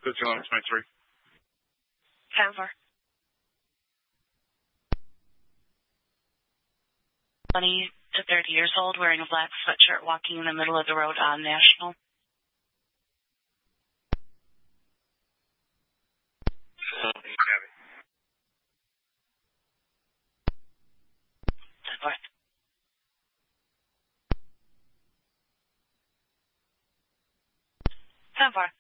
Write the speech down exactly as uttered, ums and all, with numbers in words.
fifty-one twenty-three. ten four. twenty to thirty years old, wearing a black sweatshirt, walking in the middle of the road on National. ten four. ten four.